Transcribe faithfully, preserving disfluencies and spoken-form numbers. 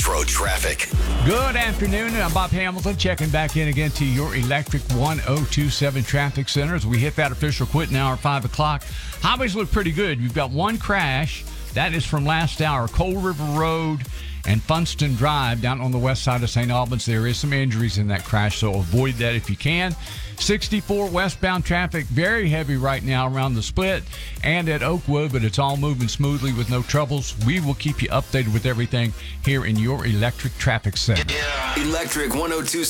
Metro traffic. Good afternoon. I'm Bob Hamilton checking back in again to your Electric one oh two seven Traffic Center as we hit that official quitting hour at five o'clock. Highways look pretty good. You've got one crash. That is from last hour. Coal River Road and Funston Drive down on the west side of Saint Albans. There is some injuries in that crash, so avoid that if you can. sixty-four westbound traffic, very heavy right now around the split and at Oakwood, but it's all moving smoothly with no troubles. We will keep you updated with everything here in your Electric Traffic Center. Electric one oh two